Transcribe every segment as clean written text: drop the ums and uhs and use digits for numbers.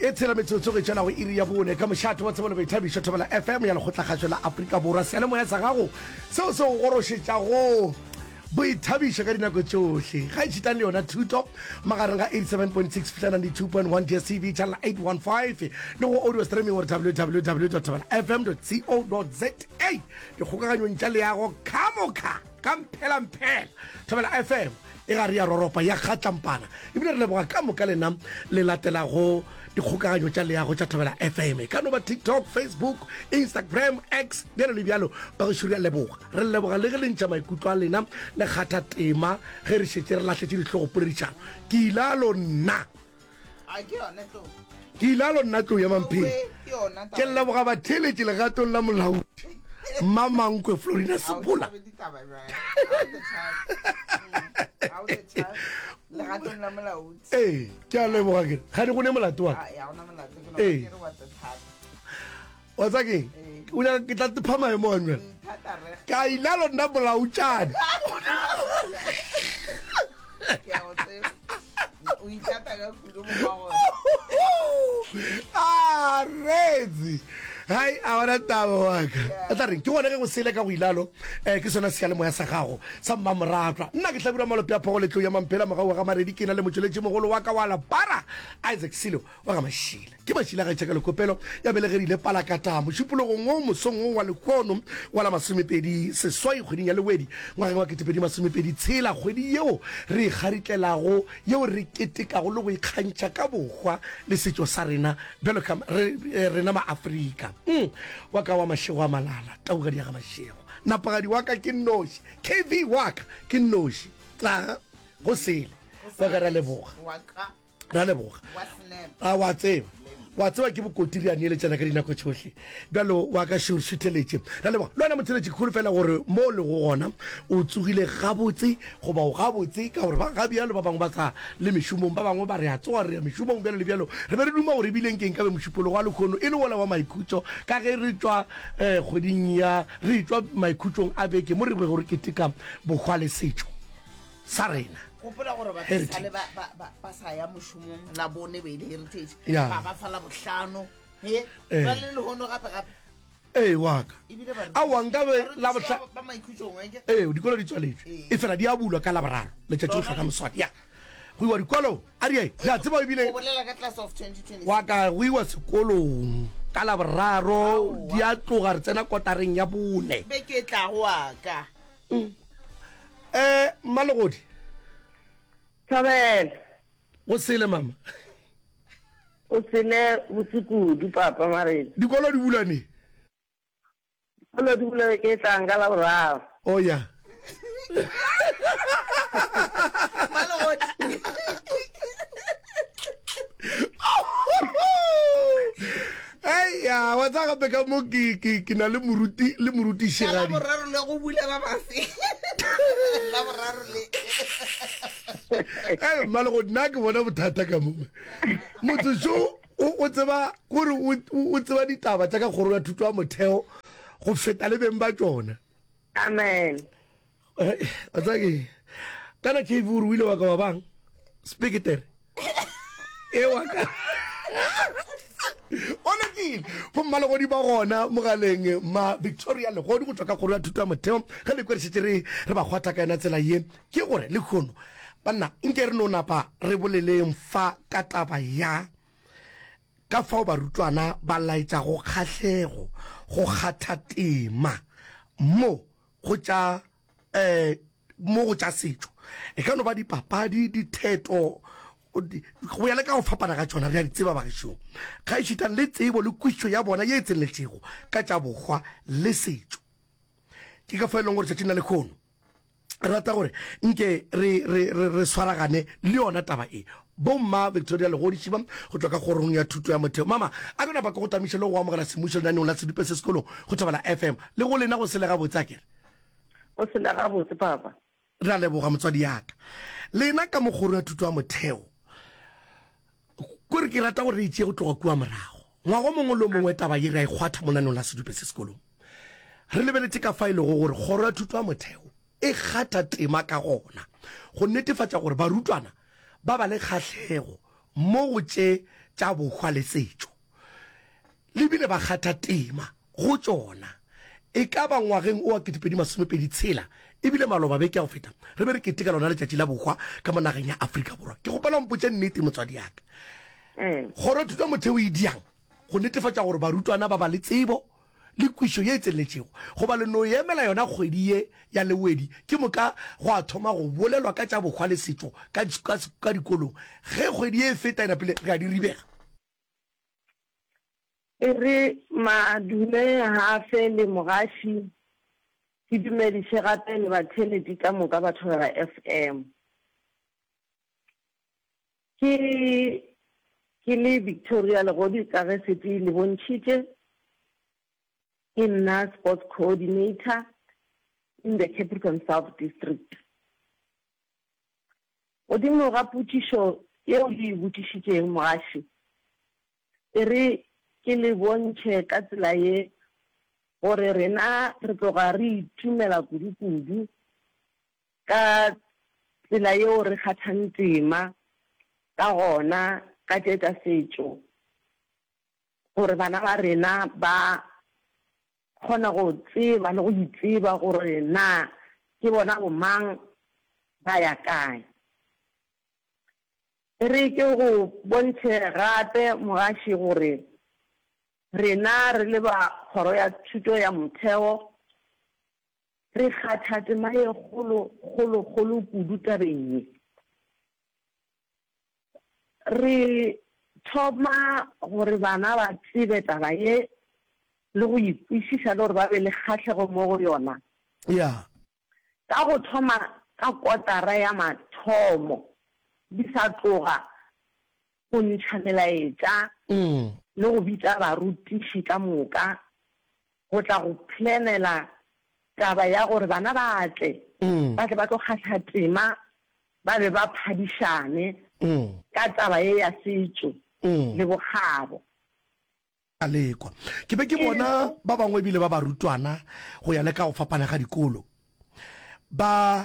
e tshela metsotso ke tsena go iri ya bone ka moshato wa tsebolo baithabišo thobela FM ya lekgotlagatšo la Afrika Borwa se le moya sa gago seo se go gorošetša go boithabišo ka dinako tsohle ga itšitang le yona thuto magareng ga 87.6 fihla 92.1 DSTV channel 815 le go audio streaming gore www.thobelafm.co.za dikgokaganyong tša leago kamoka ka mphela thobela FM e ga re ya roropa ya kgatlampana ebile re leboga ka moka lena le latela go dikgokaganyo tša leago tša thobela FM ka no ba TikTok, Facebook, Instagram, X bjalo le bjalo ba go šuria leboga re leboga le ge le ntša maikutlo a lena le kgatha tema ge re šetse re latlhetse ditlhogo poledišano ke ilalo nna tlo ya mamphele ke leboga batheletše legatong la molaodi mamankwe Florina Sepola ke a leboga ke ga di gone molato wa wa tsa ke o nyaka ke tla tepha maemo a nwela ke a ilalo nna molautšane a retsi hai a wana taba waka a tla reng ke gone ge go sele ka go ilalo ke sona sealemoya sa gago sa mmamoratwa nna ke tlhabira malopea phogo letlo ya mamphela mogago ga maredi ke na le motsweletši mogolo wa ka wa lapara Isaac Silo wa ga mašila ke mašila ga itšhaka lekopelo ya belegedile palakata mošupologong o mosong o wa lekgono wa la 20 seswai kgweding ya lewedi ngwageng wa 2026 kgwedi yeo re ikgaritlelago yeo re ketekago le go ikgantšha ka bokgwa le setšo sa rena bjalo ka rena maafrika wa ka wa mašego a malala taugadi ya ga mašego napagadi wa ka ke nnoši KV wa ka ke nnoši tla go sele wa ka ra leboga wa tseba ke bokotiri a neeletsana ka dinako tsohle bjalo wa ka šutheletše ra leboga le wena motheletše kgolo fela gore mo le go gona o tsogile gabotse goba o gabotse ka gore ga bjalo ba bangwe ba sa le mešomong ba bangwe ba re a tsoga re ya mešomong bjalo le bjalo re be re duma gore ebileng keng ka be mošupologo wa lekgono e le ola wa maikhutšo ka ge re tswa kgweding ya re tswa maikhutšong a beke mo re be gore keteka bokgwa le setšo sa rena gopola gore ba tsale ba sa ya mošomong la bone be le heritage ba ba fala bohlano ba le le hono gape waka a wankabe la bohla ba maikhutšong dikolo di tswaletswe e fela di a bulwa ka laboraro le tšatši go ka moswati ya go iwa dikolo a di la tseba ebile o bolela ka class of 2020 waka go iwa sekolong ka laboraro di a tloga re tsena kotareng ya bone be ke tla go aka malogodi Thobela go sele mama o sele botsukudu papa maredi dikolo di bulane ke tlang ka la boraro o ya ya wa tsa gape ka mo ke na le moruti shegadi boraro le go bula ba base la boraro le malego nna ke bona bothata ka mongwe motho so o tseba kore o tseba ditaba tsa ka kgoro ya thuto ya motheo go feta le beng ba tsona amen a tsa ke kana ke buru wile wa ka wa bang speaker e wa ka ona ke po malogodi ba gona mogaleng ma Victoria le go di go tswa ka kgoro ya thuto ya motheo ge le kweresetse re ba kgwatha ka ena tsela ye ke gore le khono banna nke re no napa re boleleng fa ka taba ya ka fao barutwana ba laetša go kgahlego go kgatha tema mo go tša setšo e ka no ba dipapadi ditheto go ya le ka go fapana ka tsona re a di tseba bagešong ga e šitang le tsebo le kwišo ya bona ye e tseletšego ka tša bokgwa le setšo ke ka fa e leng gore tšatšina le kgono rata gore nke re swaragane le yona taba e bomma Victoria le godišiba go tloka gorong ya thuto ya motheo mama a ke napa ke go tamiše le go amogela semmušo lenaneong la sedupe se sekolong go thobela FM le go lena go selega botse akere o selega botse papa re a leboga motswadi yaka lena ka mogoro ya thuto ya motheo kore ke rata gore re itšee go tloga kua morago ngwago mongwe le mongwe taba ye re a ikgwatha mo lenaneong la sedupe se sekolong re lebeletse ka fa e le go gore kgoro ya thuto ya motheo e kgatha tema ka gona go netefatša gore barutwana ba ba le kgahlego mo go tše tša bokgwa le setšo le bile ba kgatha tema go tšona e ka ba ngwageng o wa 2026 ebile maloba beke ya go feta re be re keteka lona letšatši la bokgwa ka mo nageng ya Afrika Borwa ke gopela mpotse nnete motswadi yaka kgoro thuto motheo e diang go netefatša gore barutwana ba ba le tsebo le kwišo ye e tseletšego go ba le no emela yona kgwedi ye ya lewedi ke moka go a thoma go bolelwa ka tša bokgwa le setšo ka dikolong ge kgwedi ye e feta ena pele re a di ribega e re madume hafe le mogaši ke dumediše gape le batheledi ka moka batho ba FM ke le Victoria Legodi ka ge seti le bontšhitše ke nna sports coordinator in the Capricorn South District. Godimo ga potšišo yeo le e botšišitšeng mogaši e re ke le bontšhe ka tsela ye gore rena re tloga re itumela kudu-kudu ka tsela yeo re kgathang tema ka gona ka tše tša setšo gore bana ba rena ba kgona go tseba le go itseba gore na ke bona bomang ba ya kae re ke go bontšhe gape mogaši gore rena re le ba kgoro ya thuto ya motheo re kgatha tema ye kgolo kudu tabeng ye re thoma gore bana ba tsebe taba ye le go ikwišiša le gore ba be le kgatlhego mo go yona ka go thoma ka kotara ya mathomo di sa tloga go ntšha melaetša le go bitša barutiši ka moka go tla go planela taba ya gore bana ba tle ba tle ba tlo kgatlha tema ba be ba phadišane ka taba ye ya setšo le bogabo alekwa ke be ke bona ba bangwe bile ba barutwana go ya le ka go fapana ga dikolo ba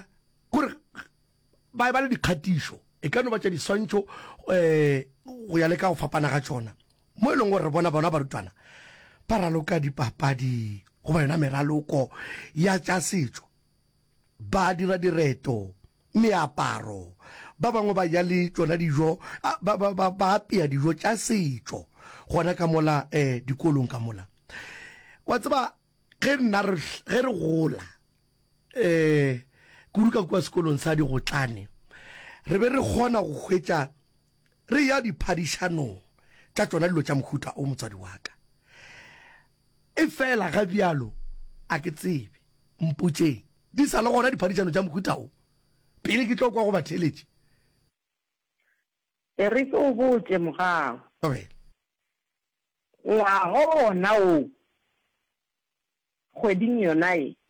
le dikgatišo e ka no ba tša diswantšho go ya le ka go fapana ga tšona mo e leng gore re bona bona barutwana ba raloka dipapadi go ba yona meraloko ya tša setšo ba dira direto meaparo ba bangwe ba ja le tšona dijo ba apea dijo tša setšo gona ka mola dikolong ka mola wa tseba ge re gola kudu ka kwa sekolong sa digotlane re be re kgona go hwetša re ya diphadišanong tša tšona dilo tša mohuta o motswadi wa ka e fela ga bjalo a ke tsebe mpotšeng di sa le gona diphadišano tša mohuta o pele ke tlo kwa go batheletše e re ke o botse mogago ngwaga ona o kgweding yona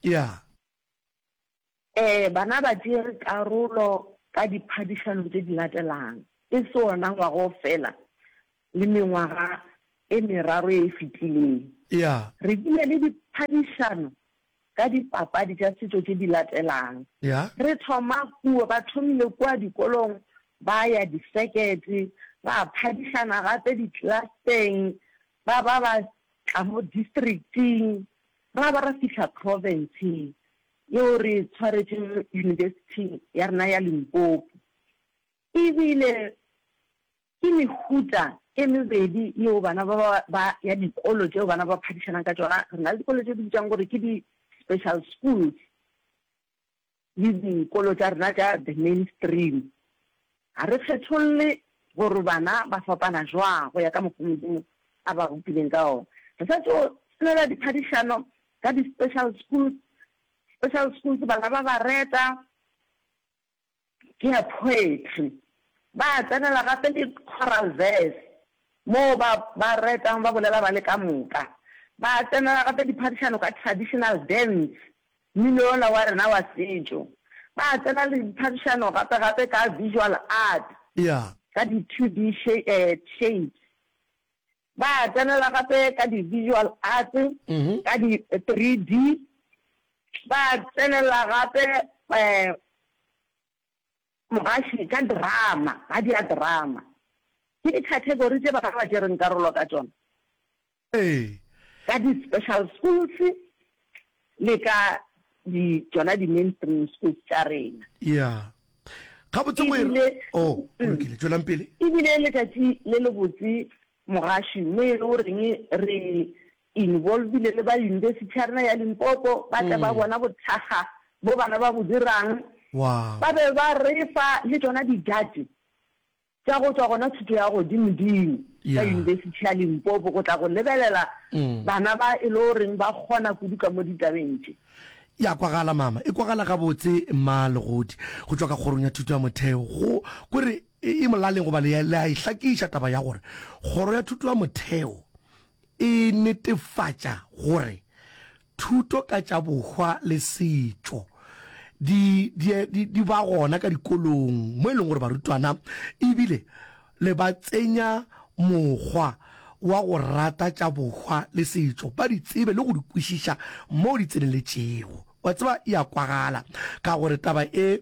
bana ba tšere karolo ka diphadišano tše di latelang e se ona ngwaga o fela le mengwaga e meraro e fetileng re dile le diphadišano ka dipapadi tša setšo tše di latelang re thoma kuo ba thomile kua dikolong ba ya disekete ba phadišana gape ditlasteng ba tla mo districting ra fitlha provinceng yeo re tshwaretšeng university ya rena ya Limpopo ebile ke mehuta e mebedi yeo bana ba ya dikolo tšeo bana ba phadišanang ka tšona re na le dikolo tše di bitsang gore ke di-special schools le dikolo tša rena tša the mainstream ga re kgetholle gore bana ba fapana jwang go ya ka mokgomodimo a ba rupileng ka ona re sa tšo tsenela diphadišano ka di-special schools bana ba reta ke ya poetry ba tsenela gape le choral verse mo ba retang ba bolela ba le ka moka ba tsenela gape diphadišano ka traditional dance mmino ola wa rena wa setšo ba tsena le diphadišano gape ka visual art ka di-2D shapes ba tsenela gape ka di-visual art ka di-3D ba tsenela gape mogaši ka drama ga dia drama ke category tse ba ka ba jereng karolo ka tsona ka di-special schools le ka tsona di-mainstream schools tsa rena ga botse mo lokile tswelang pele ebile letsatsi le le botse mogashi mo e le goreng re involvile le ba university ya rena ya Limpopo ba tla ba bona botlhaga bo bana ba bo dirang ba be ba re fa le tsona di-judge tsa go tswa gona thuto ya godimo-dimo ka university ya Limpopo go tla go lebelela bana ba e le goreng ba kgona kudu ka mo ditabeng tse ya kwagala mama e kwagala ga botse mma legodi go tswa ka kgorong ya thuto ya motheo go kore e molaleng go ba le a ihlakiša taba ya gore kgoro ya thuto ya motheo e netefatša gore thuto ka tša bogwa le setšo di ba gona ka dikolong mo e leng gore barutwana ebile le ba tsenya mokgwa wa go rata tša bogwa le setšo ba di tsebe le go di kwešiša mo di tseneletšego wa tseba ya kwagala ka gore taba e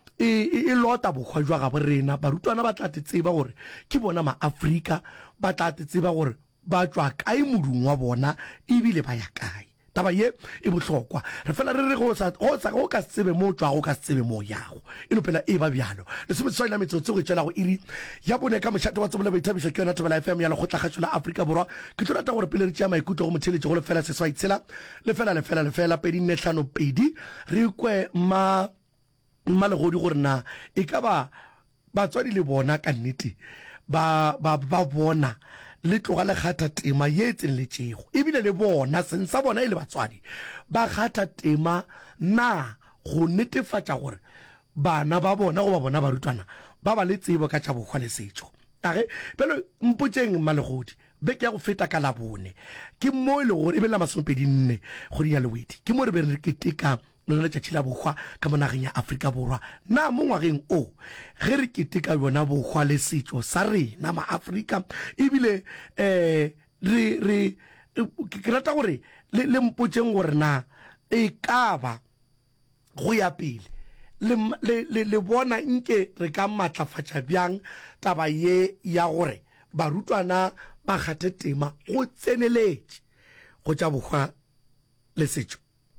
lota bogwa jwa gabo rena barutwana ba tla te tseba gore ke bona maAfrika ba tla te tseba gore ba tswa kae modung wa bona ebile ba ya kae taba ye e bohlokwa re fela re go ka tsebe mo tswa go ka tsebe mo yago e no pela e ba bjalo le se metswa ina metsotso go tsela go iri ya bone ka moshato wa tsebole baithabisha ke yona Thobela FM ya le go tlagatšo la Afrika Borwa ke tlo rata gore pele re tšea maikutlo go motheletše go lefela seswa itshela lefela pedi nne hlano pedi re kwe mma legodi gore na e ka ba batswadi le bona ka nnete ba bona le tloga le kgatha tema ye tseneletšego ebile le bona sensa bona e le batswadi ba kgatha tema na go netefatša gore bana ba bona go ba bona barutwana ba ba le tsebo ka tša bogwa le setšo age pele mpotšeng mmalegodi beke ya go feta ka labone ke mo e le gore e be la 24 kgwedi ya lewedi ke mo re be re keteka lona letšatši la bogwa ka mo nageng ya Afrika Borwa na mo ngwageng o ge re keteka bona bogwa le setšo sa rena maAfrika ebile ke rata gore le mpotšeng gore na e ka ba go ya pele le bona nke re ka matlafatša bjang taba ye ya gore barutwana ba kgathe tema go tseneletše go tša bogwa le setšo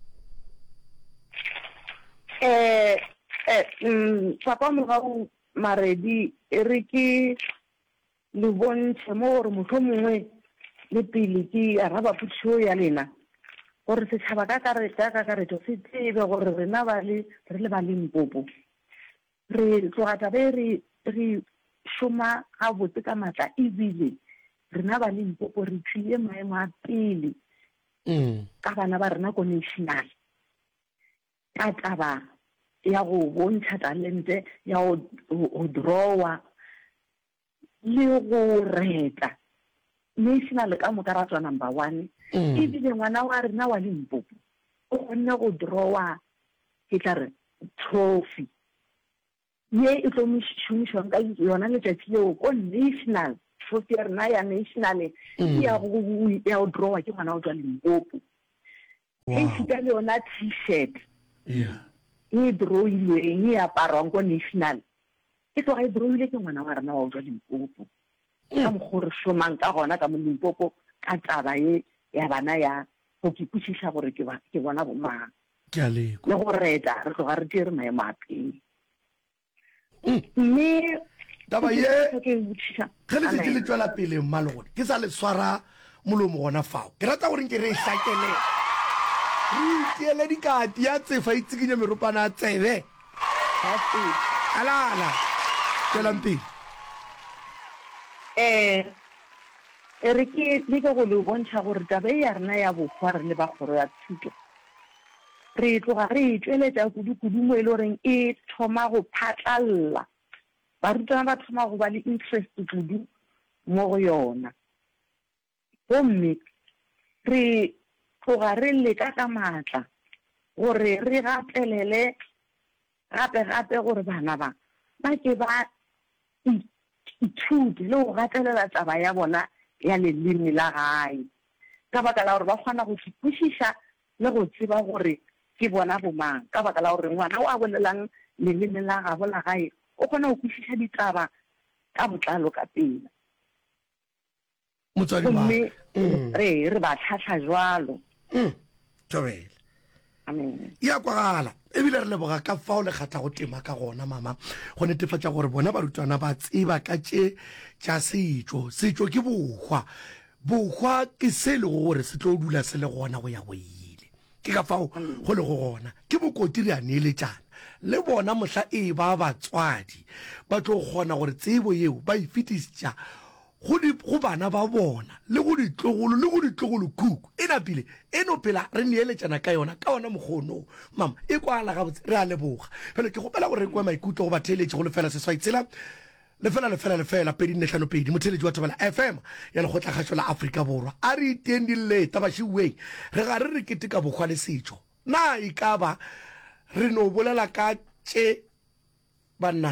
papa mogau Maredi e re ke le bontšhe mo gore motlho mongwe le pele ke araba potšo ya lena gore setšhaba ka kakaretšo se tsebe gore rena re le ba Limpopo re tloga tabe re šoma gabotse ka maatla ebile rena ba Limpopo re tšwile maemo a pele ka bana ba rena ko national ka taba ya go bontšha talente ya go drawa le go reta national ka moka ra tswa number 1 ebile ngwana wa rena wa Limpopo o kgonne go drawa ke tla re trophy ye e tlo mošomišwang ka yona letšatši leo ko national trophy ya rena ya national ya go drawa ke ngwana o tswa Limpopo e fita le yona t-shirt e drawilweng e aparwang ko national e tloga e drawile ke ngwana wa rena wa tswa Limpopo ka mogore šomang ka gona ka mo Limpopo ka taba ye ya bana ya go kwešiša gore ke bona bomang le go reta re tloga re tere maemo a pele mme taba ye ge le se ke le tswela pele mmalogone ke sa le swara molomo gona fao ke rata gore nke re e hlakele tiele dikati ya tsefa itsikinya meropana tsebe alala tswelang pele re ke le go le bontšha gore taba e ya rena ya bogwa re le ba kgoro ya thuto re tloga re tsweletša kudu mo e le goreng e thoma go phatlalla barutwana ba thoma go ba le interest kudu mo go yona gomme re tloga re leka ka maatla gore re gatelele gape gore bana ba ke ba ithuti le go gatelela taba ya bona ya leleme la gae ka baka la gore ba kgona go kwešiša le go tseba gore ke bona bomang ka baka la gore ngwana o a bolelang leleme la gabo la gae o kgona go kwešiša ditaba ka botlalo ka pele gomme re ba tlhatlha jwalo tobele amen ya kwagala ebile re leboga ka fao le kgatla go tema ka gona mama go netefatša gore bona barutwana ba tseba ka tše tša setšo ke bokgwa ke se le gore se tlo dula se le gona go ya go ile ke ka fao go le go gona ke bokoti re a neeletšana le bona mohla ba batswadi ba tlo kgona gore tsebo yeo ba e fetiša go bana ba bona le go ditlogolo kuku e napile e no phela re neeletšana ka yona ka ona mokgono mama e kwala gabotse re a leboga fela ke gopela gore re kwa maikutlo go ba theeletše go lefela seswai tshela lefela pedi nne hlano pedi motheletši wa Thobela FM ya lekgotlakgašo la Afrika Borwa a re itendile tabašiweng re ga re keteka bokgwa le setšo na e ka ba re no bolela ka tše banna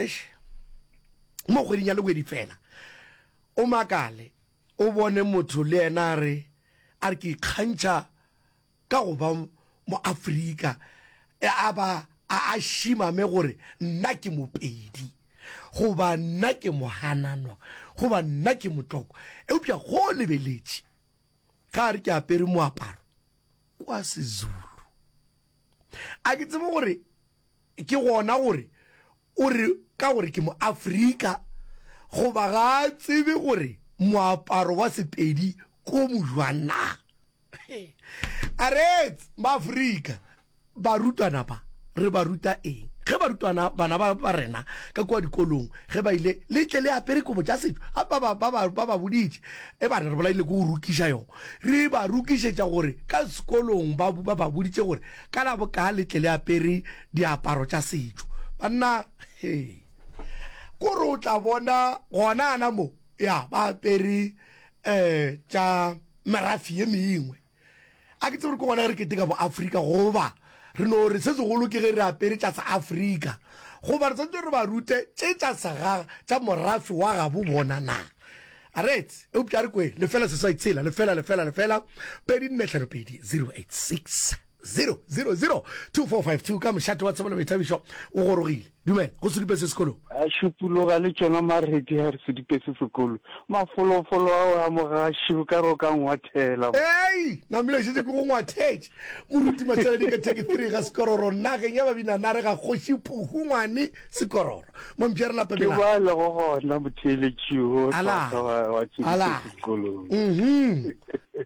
mo kgweding ya lebedi fela o makale o bone motho le ena a re ke ikgantšha ka go ba mo Afrika a šimame gore nna ke mopedi goba nna ke mohananwa goba nna ke motloko eupša go lebeletše ga re ke apere moaparo wa seZulu a ke tsebe gore ke gona gore o re ka gore ke mo Afrika goba ga tsebe gore moaparo wa Sepedi ko mojwana a re maAfrika barutwana ba re ba ruta eng ge barutwana bana ba rena ka kwa dikolong ge ba ile le tle le apere kobo tša setšo ba boditše e ba re bolaile ko go rukiša yona re ba rukišetša gore ka sekolong ba boditše gore ka la boka le tle le apere diaparo tša setšo banna kore o tla bona gona ana mo ya ba apere tša merafi ye mengwe a ke tsebe ke gona re keteka bo Afrika goba re no re se segolo ke ge re apere tša sa Afrika goba re santse re ba rute tše tša morafi wa gabo bona na aretse eupša re kwe lefela seswai tshela lefela pedi nne hlano pedi 086 0002452 ka mošate wa Tsebolo Boithabišo o gorogile dumela go sedipe se sekolo a šupologa le tšona maredi ha re sedipe se sekolo mafolofolo ao a mogašo ka ro ka ngwathela namile šetse ke go ngwathetše moruti matšheledi ka theke 3 ga sekororo nageng ya babinanare ga kgoši phuhu ngwane sekororo mompša re ke ba le go gona motheletšio wa tšedipe sekolong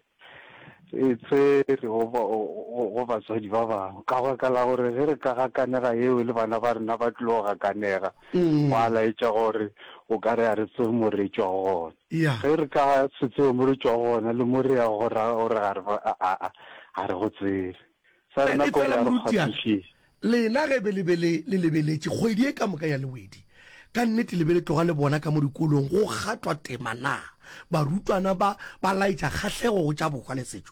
tse re go batswadi ba bangwe ka baka la gore ge re ka gakanega eo le bana ba rena ba tlile go gakanega wa laetša gore o ka re a re tseo moretšo wa gona ge re ka se tseo moretšo wa gona le more ya gore a re go tsere sa rena ko re a re kgatišile lena ge be le lebeletše kgwedi e ka moka ya lewedi ka nnete lebe le tloga le bona ka mo dikolong go gatwa temana barutwana ba laetša kgahlego go tša bokgwa le setšo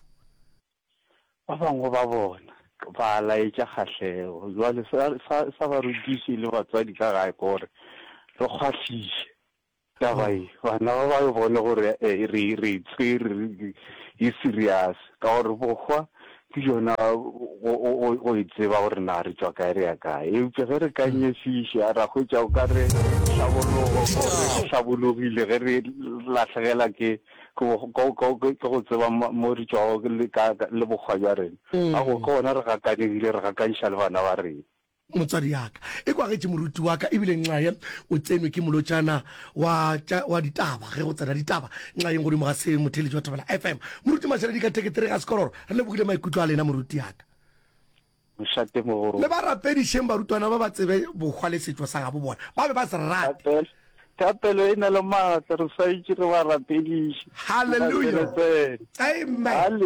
ba bangwe ba bona ba laetša kgahlego jwale sa barutiši le batswadi ka gae kore re kgwahliše tabae bana ba bone gore re tsere e serious ka gore bokgwa ke yona o e tseba gore na re tswa kae re ya kae eupša ge re ka nyefiše a ra hwetša o ka re hlabologile ge re latlhegela ke go tseba mo re tswago le bokgwa jwa rena a go ka gona re gakanegile re gakanša le bana ba rena motswadi yaka e kwagetše moruti wa ka ebile nxaye o tsenwe ke molotšana wa ditaba ge go tsena ditaba nxayeng godimo ga se motheletši wa Thobela FM moruti matšheledi ka theke 3 ga sekororo re lebogile maikutlo a lena moruti yaka mošate mogoro le ba rapedišeng barutwana ba ba tsebe bokgwa le setšo sa gabo bona ba be ba se rate thapelo e na le maatla re saitše re ba rapediše halleluja amen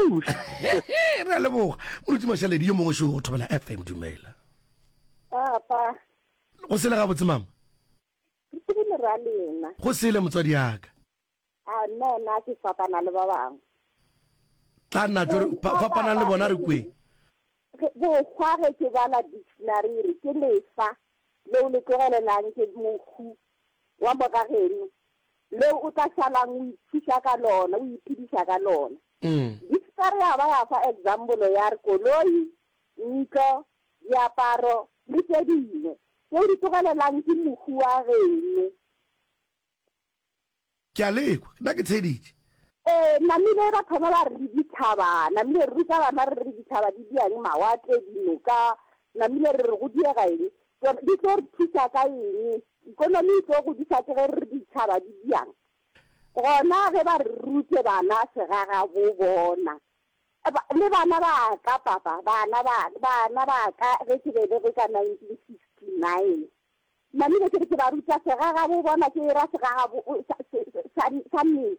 re a leboga moruti matšheledi yo mongwe šoo Thobela FM dumela papa go sele ga botse mama ke le ra lena go sele motswadi yaka a nna ke fapana le ba bangwe tla nna fapana le bona re kweng go khware ke bala dictionary ke lefa le o le tlogelelang ke mokhu wa mogageno le o tla salang o iphiša ka lona o iphediša ka lona dictionary ya ba ya fa example ya re koloi ntlo diaparo le tse dingwe tseo di tlogelelang ke mokhu wa geno ke a lekwa nna ke tsheditše namile ba thoma ba re dithaba namile re ruta bana re re dithaba di diang mawatle dinoka namile re go diega eng di tlo re thusa ka eng ikonomi e tlo go disa ke re dithaba di diang gona ge ba re rute bana segaga bo bona le bana ba ka papa bana ba ka ge ke be ka 1969 namile ke ba ruta segaga bo bona ke ra segaga bo sa mme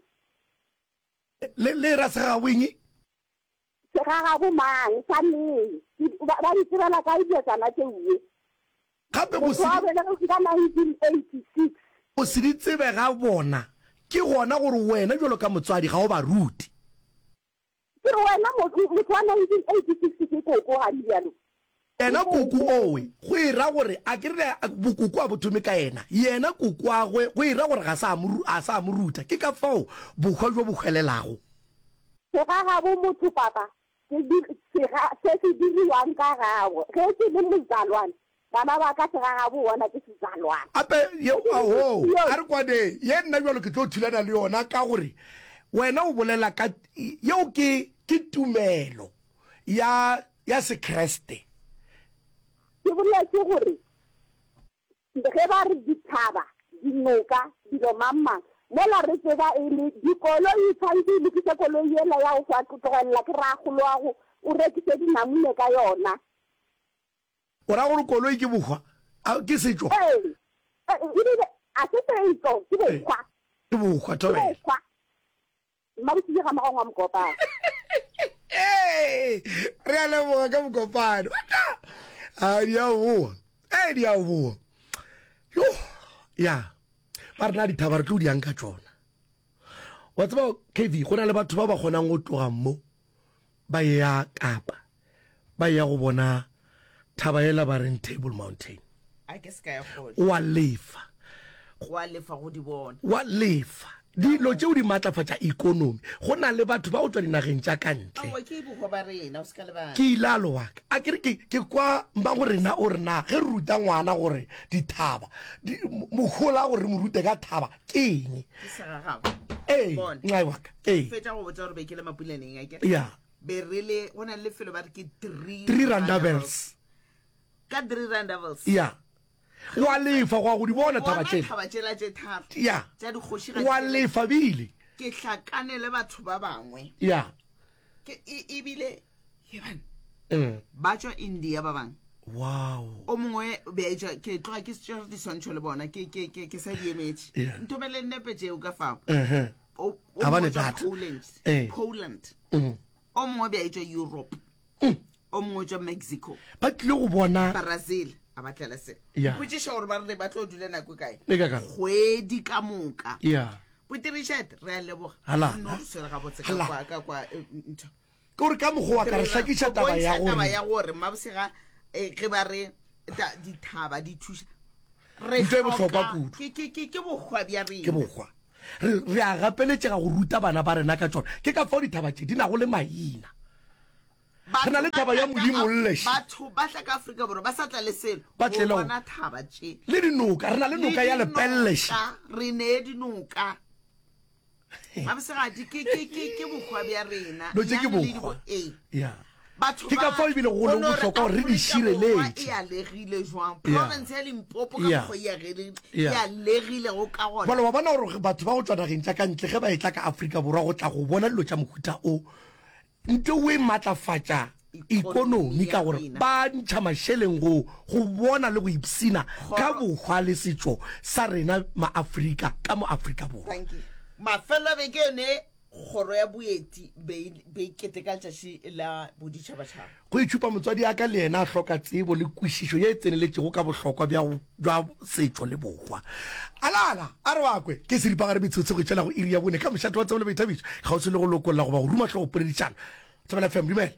le ra sa wingi se ga go mang sa mme ba di tsela ka ide tsana tsewe gape go se ba le go ka 1986 o se di tsebe ga bona ke gona gore wena jalo ka motswadi ga o ba ruti ke wena mo wa 1986 ke go ga dialo ena kuku owe go ira gore a ke re bokuku a bothomi ka ena yena kuku a go ira gore ga sa mo ruta ke ka fao bokgwa jo bo kgelelago se ga bo motho papa se diriwang ka gago ge se le mozalwane bana ba ka se ga bo bona ke sezalwane ape yo aho a re kwade ye nna jalo ke tlo thulana le yona ka gore wena o bolela ka yo ke tumelo ya se Kriste ke bolela ke gore ge ba re dithaba dinoka dilo mamma mola re tseba e le dikolo e tshwanetse le ke sekolo yela ya go fa tlogela ke ra go lwago o rekise dinamune ka yona o ra gore koloi ke bogwa ke setso a se setso ke bogwa ke bogwa tobela mabusile ga magongwa mokopana re a leboga ka mokopano di a boa yo ya ba rena dithaba re tlo diang ka tsona wa tseba KV go na le batho ba ba kgonang go tloga mo ba ya Kapa ba ya go bona thaba ela ba reng Table Mountain wa lefa go di bona wa lefa dilo tšeo di matlafatša ikonomi go na le batho ba go tswa dinageng tša kantle ke ilalo waka a kere ke kwa mba go rena o rena ge re ruta ngwana gore dithaba mogola gore mo rute ka thaba ke eng ngai waka be rile go na le felo ba re ke 3 randavels ka 3 randavels wa lefa go di bona thaba tšela tše tharo tša dikgoši wa lefa bile ke hlakane le batho ba bangwe ebile ba tšwa India ba bangwe wow o mongwe beja ke tloga ke se disontsho le bona ke sa di emetše nthomele nnepe tšeo ka fao Poland o mongwe beja Europe o mongwe tšwa Mexico ba tlile go bona Brazil a batlela se botšiša gore ba re ba tlo dula nako kae kgwedi kgwedi ka moka botirishet re a leboga no se ga botse ka kwa ntho ke gore ka mogo wa ka re hlakiša taba ya gore mabosega ge ba re dithaba di thuša ke bogwa bja rena ke bogwa re a gapeletšega go ruta bana ba rena ka tsona ke ka fao dithaba tše di nago le maina re na le thaba ya modimo lleši batho ba tla ka Afrika Borwa ba sa tla le selo ba bona thaba tše le dinoka re na le noka ya lepelleši re ne dinoka mabosegadi ke bogwa bja rena no tše ke bogwa ke ka fao ebile go le bohlokwa gore re di šireletše e alegile jwang province ya Limpopo ka mokgwa e alegile go ka gona bale wa bona gore batho ba go tswa nageng tša ka ntle ge ba e tla ka Afrika Borwa go tla go bona dilo tša mohuta o nte o e matlafatša ikonomi ka gore ba ntšha mašeleng go bona le go ipsina ka bogwa le setšo sa rena maAfrika ka mo Afrika Borwa mafelo beke yone kgoro ya boeti be iketeka tšatši la boditšhabatšhaba go itšhupa motswadi ya ka le yena a hloka tsebo le kwešišo ye e tseneletšego ka bohlokwa bja setšo le bogwa alala a re bakwe ke seripagare metsotse go tšela go iri ya bone ka mošato wa tsebo le baithabišo ga o se le go lokolla goba go ruma tlhogo poledišana Thobela FM dumele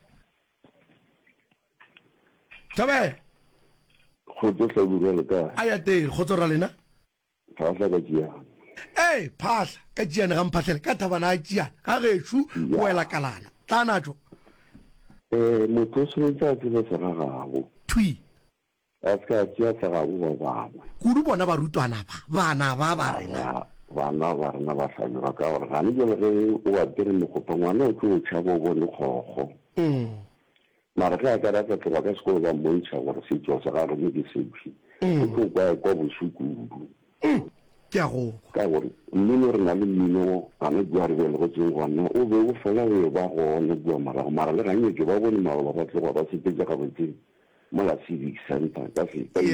Thobela khotso tla bua le ka a ya teng khotso ra lena phahla ka tšea phahla ka tšeane ga mphatlhele ka thabana a tšeane ga gešo go ela kalana tla natso motho o tshwanetse a tsebe se gagago thui a se ka tšea se gago ba bangwe kudu bona barutwana ba bana ba ba rena bana ba rena ba tlhabega ka gore gane jale ge o apere mogopa ngwana o tlo o tšhaba o bone kgokgo mara ge a ka ra tloga ka sekolo ba mmontšha gore setso sa ga rone ke sephi o tlo kwa bosukudu ke a go ka gore mmino re na le mmino gane bua re bele go tseng gona o be o fela o ba gone bua marago mara le ganyetse ba bone magoba ba tloga ba sepetsa ka botseng mo la civic center ka setso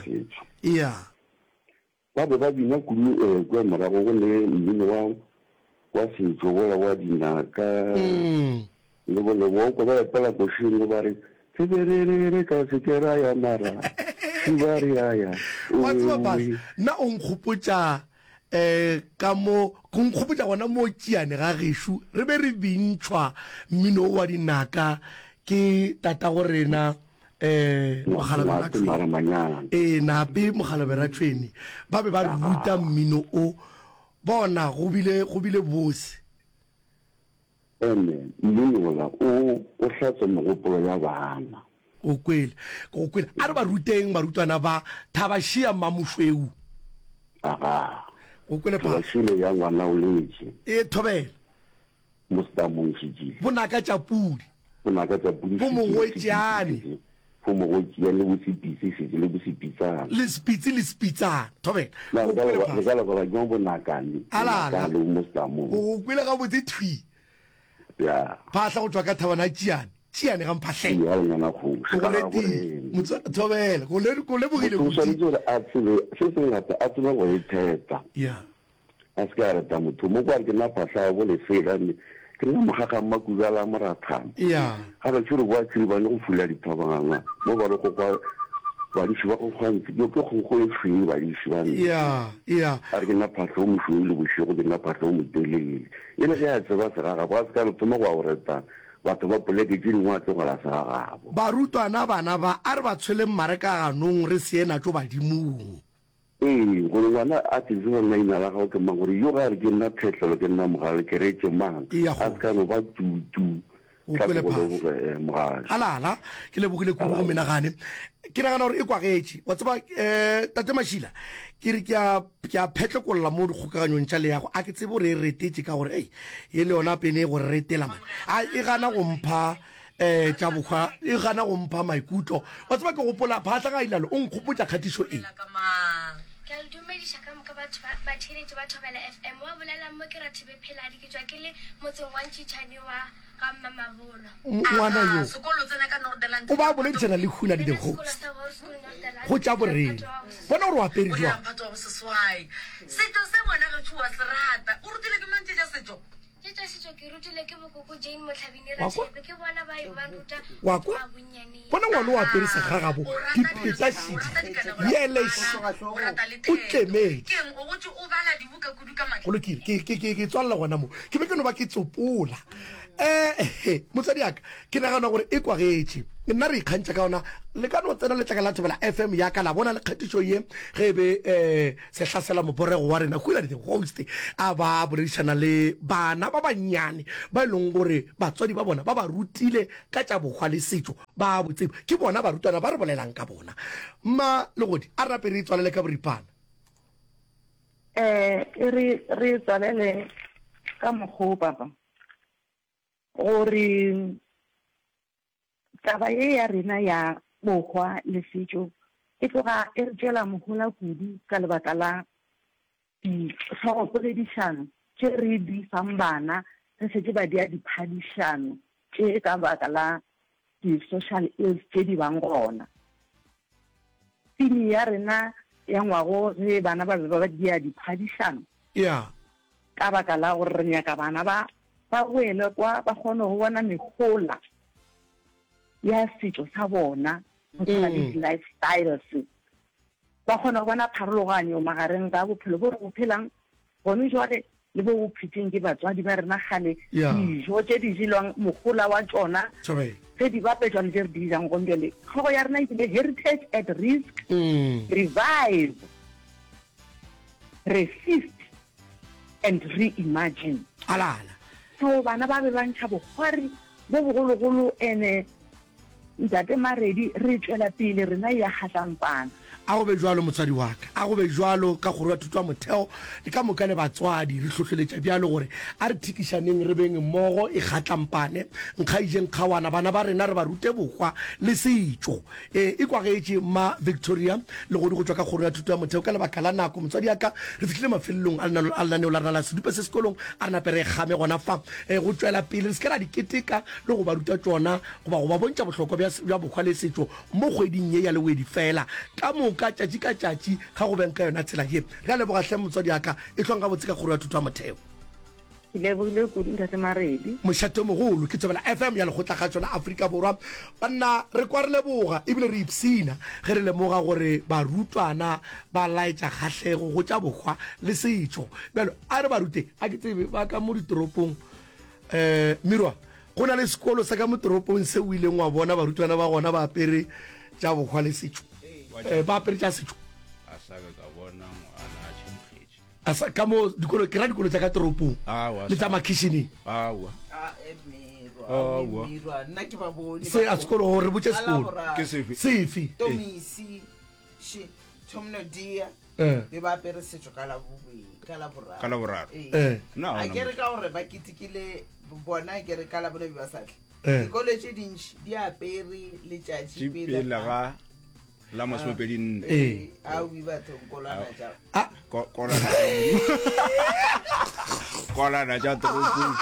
ba be ba bina kudu kwa morago go le mmino wa setso gola wa dinaka le bole bo ko ba pela go shingo ba re seberere ka se kera ya mara sibari ya wa tswa ba na o nkgopotsa ka mo go nkgopotsa gona mo kiane ga geshu re be re bintshwa mmino wa dinaka ke tata go rena nape mogalabera tshweni ba be ba re ruta mmino o bona go bile bose mmino la o hlatsa mogopolo ya bana o kwele a re ba ruteng barutwana ba thabashia mamushweu o kwele pa shile ya ngwana o letse thobela mustamonshiji bonaka tša pudi bo mongwetšane le bosipitsi le bosipitsana le spitsana thobela le ba go bonakane alala le mustamo o kwele ga botse thwi ya phahla go tswa ka thabana tšiane ga mphatlheng ya ngwana go thobela go lebogile o santse a tsebe se se ngata a tseba go itheta ya a se ka reta motho mo kwa ke na phahla go le fela ke nna mogaga makuza la morathana ya ga ba tshwere boa tshiri ba le go fula dithabanga mo ba re go kwa ba di shiba go khwantse ke go e feng ba di shiba ya a re ke nna phahla o mosho le boshego ke nna phahla o motelele e le ge a tseba seraga ba se ka le thoma go a go reta batho ba poleke tse dingwe a tlogola seragabo barutwana bana ba a re ba tshweleng marekaganong re seena tlo badimong gore ngwana a tsetseba maina la gago ke mang gore yo ga re ke nna phetlhelo ke nna mogale ke reetse mang a se kano ba tutu alala ke lebogile kudu go menagane ke nagana gore e kwagetše wa tseba tate Mashila ke re ke a phetlekolola mo dikgokaganyong tša leyago a ke tsebe gore e retetse ka gore e le yona pene e gore retela man e gana go mpha tša bokgwa e gana go mpha maikutlo wa tseba ke gopola phatla ga ilalo o nkgopotsa kgatiso e ke le dumedisa ka moka batho ba tsheletso ba Thobela FM wa bolela mo ke rathibe pheladi ke tswa ke le motseng wa Ntšhitšhane wa ga Mamabolo ngwana yo sekolo tsena ka Northern o ba bolentšana le hula le dikgosi go tša borena bona gore o apere jwang setso se ngwana ge tšhuwa serata o rutile ke mantse ja setso tša setso ke rutile ke bokoko Jane Motlhabini Ratšhebe ke bona ba ruta wa kwa bona ngwana o apere segagabo dipetsa šidi yeleši o tlemetse ke tswalela gona mo ke be ke no ba ke tsopola motsadi aka ke nagana gore e kwagetše nna re ikgantšha ka ona le ka no tsena letlaka la Thobela FM yaka la bona le kgatišo ye ge be se hlasela moporego wa rena hula the host a ba boledišana le bana ba bannyane ba e leng gore batswadi ba bona ba ba rutile ka tša bokgwa le setšo ba botsebo ke bona barutwana ba re bolelang ka bona mma le godi a rapere e tswalele ka boripana re tswalele ka mokgwa papa gore taba ye ya rena ya bokgwa le setšo e tloga e re tšela mogola kudu ka lebaka la ditlhogopoledišano tše re di fang bana re setse ba dia diphadišano tše ka baka la di-social ills tše di bang gona tini ya rena ya ngwago ge bana ba be ba dia diphadišano ka baka la gore re nyaka bana ba boele kwa ba kgone go bona megola ya setšo sa bona go tshwana le di-lifestyles ba kgone go bona pharologanyo magareng ka bophelo bo re bo phelang gone jwale le bo bo phetseng ke batswadi ba rena gale dijo tše di jelwang mogola wa tsona tse di bapetswa le tše re di jang gompiele kgogo ya rena ebile heritage at risk revive resist and reimagine alala so bana ba be ba ntšha bogwari bo bogologolo ene ntate Maredi re tšwela pele rena ya kgatlampana a go be jwalo motswadi wa ka a go be jwalo ka gore wa thuto wa motheo le ka moka le batswadi re tlhotlheletša bjalo gore a re thikišaneng re beng mmogo e kgatlampane nkgaijeng kgawana bana ba rena re ba rute bokgwa le setšo e kwagetše ma Victoria le godi go tswa ka gore ya thuto wa motheo ka lebaka la nako motswadi ya ka re fitlhile mafelelong a lenaneo la rena la sedupe se sekolong a re nape re game gona fa go tswela pele le se ke ra diketeka le go ba ruta tsona go ba bontšha bohlokwa bja bokgwa le setšo mo kgweding ye ya lewedi fela ka ka tšatši ka tšatši ga go beng ka yona tsela ye re a lebogatlhe motswadi yaka e tlhong ga botse ka gore ya thuto wa motheo ke lebogile kudu ntate Maredi mošate mogolo ke tsebela FM ya lekgotla ga tsona Afrika Borwa banna re kwa re leboga ebile re ipsina ge re lemoga gore barutwana ba laetša kgatlhego go tša bokgwa le setšo bjalo a re ba rute a ke tsebe ba ka mo ditoropong Mirwa go na le sekolo sa ka mo toropong se o ileng wa bona barutwana ba gona ba apere tša bokgwa le setšo ba apere tša setšo ka mo dikolo ke ra dikolo tša ka toropong le tša makhišeneng se a sekolo gore re botse sekolo sefe be ba apere setšo ka laboraro a kere ka gore ba ketekile bona kere ka labone be ba satle dikolo tše dintši di apere letšatši pele ga la masomepedi kolana tša toropong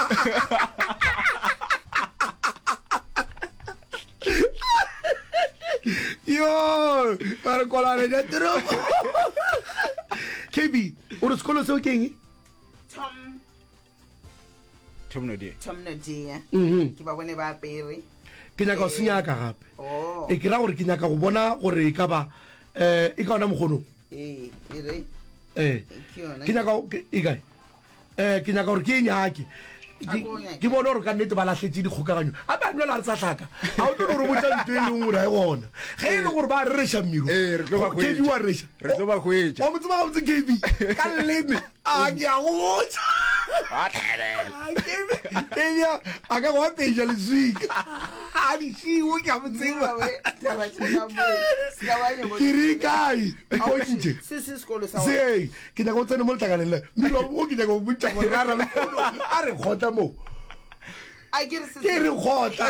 yo ba re kolana tša toropong KB o re sekolo seo ke eng Tom Nadia ke ba bone ba apere ke nyaka o senyaka gape e ke ra gore ke nyaka go bona gore e ka ba e ka ona mogono ke nyaka ke nyaka gore ke e nyake ke bone gore ka nnete ba latlhetse dikgokaganyo a ba nnola re sa tlhaka ga o tlo gore botsa ntho e leng gore a e gona ge e le gore ba re reša mmiro kb wa reša wa motseba ga botse kb ka leme a ke a go botsa a ka go apeja leswika a dišiwo ke a botseba ke re kae a o ntše se ke nyaka go tsene mo letlakaleng le mmiro o ke nyaka go bontša gore ra ra lekolo a re kgotla mo ke re kgotla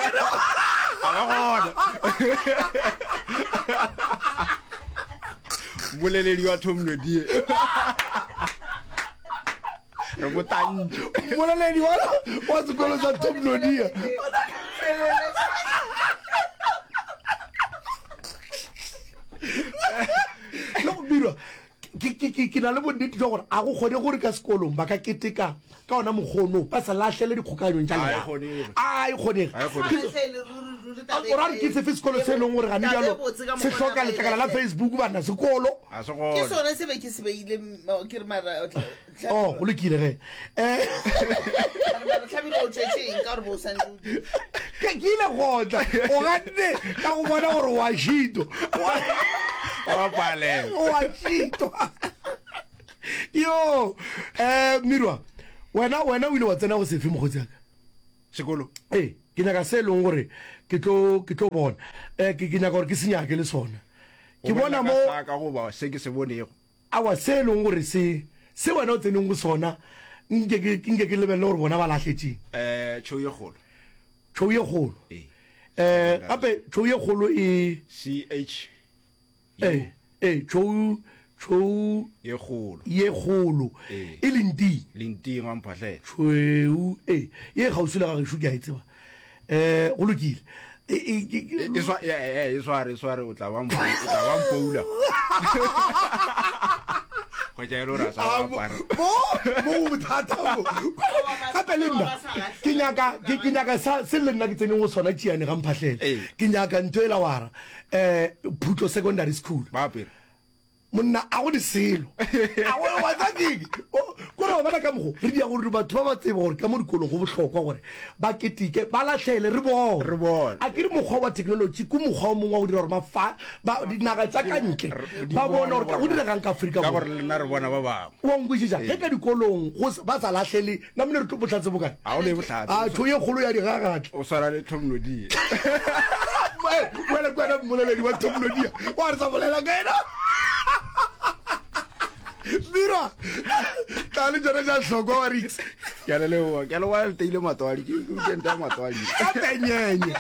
boleledi wa Tom Nadia re botantse boleledi wa sekolo sa Tom Nadia le go birwa ke na le bonnete jwa gore a go kgone gore ka sekolong ba ka keteka ka ona mokgono ba sa latlhele dikgokaganyong tša leago a e kgonege orare ke sefe sekolo se e leng gore gane jalo se hloka letlakala la Facebook bana sekolo ke sone se be ke se beile ke re mara go lekile ge ke ile gotla o ganne ka go bona gore wa shito wa shito yo Mirwa wena o ile wa tsena go sefe mogotsi yaka sekolo ke nyaka se leng gore ke tlo bona ke nyaka gore ke senyake le sona ke bona mo ka go ba se ke se bonego awa se leng gore se wena o tseneng go sona nke ke lebelele gore bona ba latlhetseng tšhou ye kgolo gape tšhou ye kgolo e tšhou ye kgolo e lenting wamphatlhela tšhou ye gausi le gagešu ke a e tseba go lokile e sware o tla bampoula go ja elo ra sa apara mo bothata gape le nna ke nyaka se le nna ke tseneng go sona tšeane ga mphatlhela ke nyaka ntho e la wara Phutlo Secondary School ba apere monna a go di selo a go wa tsakeng gore ba bana ka mogo re dia gore batho ba ba tsebe gore ka mo dikolong go bohlokwa gore ba ketike ba latlhele re bona a ke re mokgwa wa technology ku mokgwa o mongwe wa go dira gore mafa ba dinaga tsa ka ntle ba bona gore ka go dira ka Afrika ka gore lena re bona ba bangwe wa ngwetša ge ka dikolong ba sa latlhele na mone re tlo botlatse bokane a o le botlatse a tho ye kgolo ya digagatla o swara le Tom Nadia wena kwena mmoleledi wa thomolodia wa re sa bolela ka ena Mira, tale jona ja hloko wa Rix. Ke a lelewa, ke a le wa le teile matwali, ke ntenta matwali. A penyenye.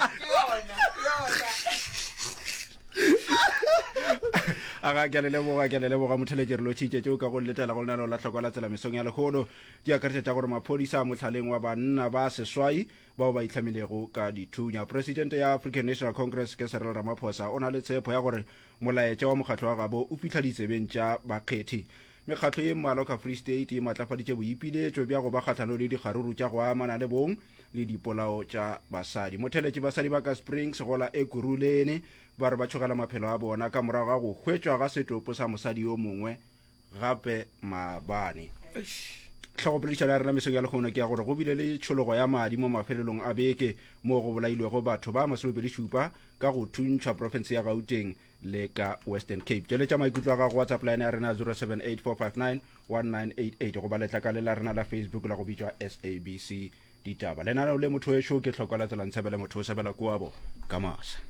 Aga ke a lelewa motheletšere lo tšitše tšeo ka go letela go lenaneo la tlhoko la tsela mesong ya lekgono di akaretša gore maphodisa a motlhaleng wa banna ba seswai bao ba itlhamilego ka dithunya. Presidente ya African National Congress ke Cyril Ramaphosa o na le tshepo ya gore molaetša wa mokgatlo wa gabo o fitlha ditsebeng tša bakgethi. Mekgatlo ye mmalwa ka Free State e matlafaditše boipiletšo bja go ba kgahlano le dikgaruru tša go amana le bong le dipolao tša basadi. Motheletši basadi ba ka Springs gola Ekurhuleni ba re ba tšhogela maphelo a bona ka morago ga go hwetšwa ga setopo sa mosadi yo mongwe gape maabane. Tlhogopoledišano ya rena mesong ya lekgono ke ya gore go bile le tšhologo ya madi mo mafelelong a beke mo go bolailwego batho ba 27 ka go thuntšha profense ya Gauteng le ka Western Cape. Tšweletša maikutlo a ga go WhatsApp line ya rena 0784591988 go ba letlakale la rena la Facebook la go bitšwa SABC ditaba. Lenaneo le motho wešo ke tlhoko la tselantsebele motho o sebela kuabo ka masa.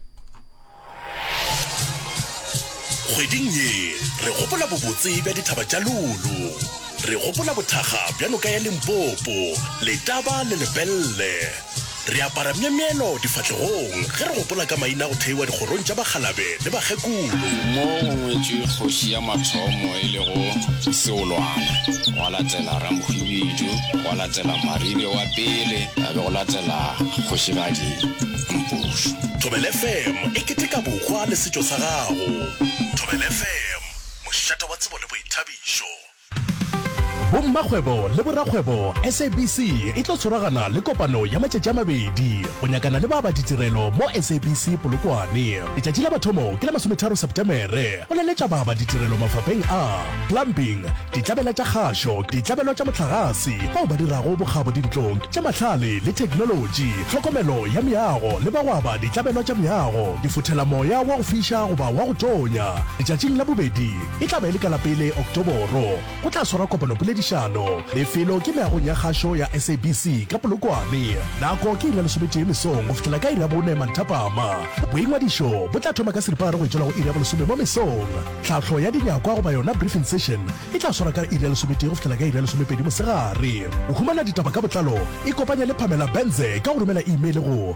Kgweding ye re gopola bobotse bja dithaba tša lulu, re gopola bothakga bja noka ya Limpopo, Letaba le Lebelle, re apara memielo difatlegong ge re gopola ka maina go theiwa dikgorong tša bakgalabe le bakgekolo. Mo ngwetše kgoši ya mathomo e le go Seolwana, go latela Ramohwibidu, go latela Maribe wa pele, a be go latela Kgošigadi Mpušu. Thobela FM e keteka bokgwa le setšo sa gago. Thobela FM, mošata wa tsebo le boithabišo. Bommagwebo le borakgwebo SABC e tlo tshwaragana le kopano ya matšatši a mabedi go nyakana le ba ba ditirelo mo SABC Polokwane. Letšatši la mathomo ke la 13 Septemere go leletša ba ba ditirelo mafapeng a plumbing, ditlabela tša kgašo, ditlabelo tša motlagase bao ba dirago bokgabo dintlong tša mahlale le technology, tlhokomelo ya meago le ba ba ditlabelo tša meago, difothela moya wa go fiša goba wa go tonya. Letšatšing la bobedi e tla be le ka la pele Oktoboro go tla swara kopano lefelo ke meagong ya kgašo ya SABC ka Polokwane. Nako ke ira lesometee mesong go fihlela ka ira bone manthapama. Boingwadišo bo tla thoma ka seripare go itšwela go ira bolesome mo mesong. Tlhatlho ya dinyakwa goba yona briefing session e tla swara ka ira lesometee go fihlela ka ira lesomepedi mosegare. Go humana ditaba ka botlalo e kopanya le Pamela Benze ka go romela email go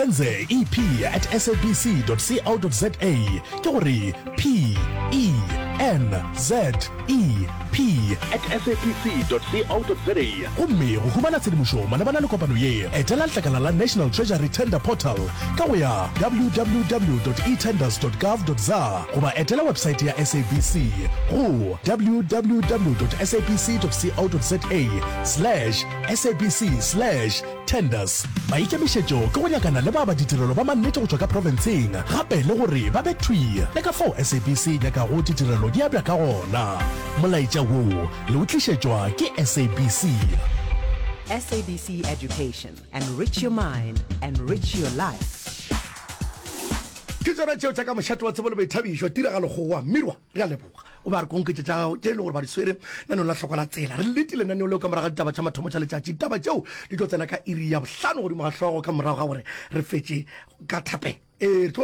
benzeep@sabc.co.za ke gore PENZEP@sabc.co.za. gomme go humana tshedimošo malebana le kopano ye etela letlakala la National Treasury Tender Portal ka go ya www.etenders.gov.za goba etela website ya SABC go www.sabc.co.za/SABC/tenders. Maikemišetšo ke go nyakana le ba ba ditirelo ba mannete go tšwa ka provinceng gape le gore ba betwi le ka fao SABC nyaka go ditirelo di abja ka gona. Molaetša wo le o tlišetšwa ke SABC. SABC Education. Enrich your mind, enrich your life. Ke tsona tšeo tša ka mošato wa tsebo le boithabišo tiragalo gowa mmirwa re a leboga o ba re konketse tša tše e le gore ba di swere naneo la tlhoko la tsela re letile naneo leo ka moraga ditaba tša mathomo tša letšatši taba tšeo di tlo tsena ka iri ya bohlano godimo ga hlogo ka morago ga gore re fetše ka thape